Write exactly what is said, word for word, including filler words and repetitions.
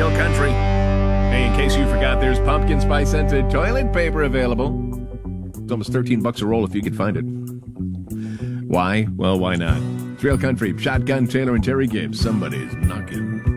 Trail Country. Hey, in case you forgot, there's pumpkin spice scented toilet paper available. It's almost thirteen bucks a roll if you can find it. Why? Well, why not? Trail Country, Shotgun, Taylor, and Terry Gibbs. Somebody's knocking.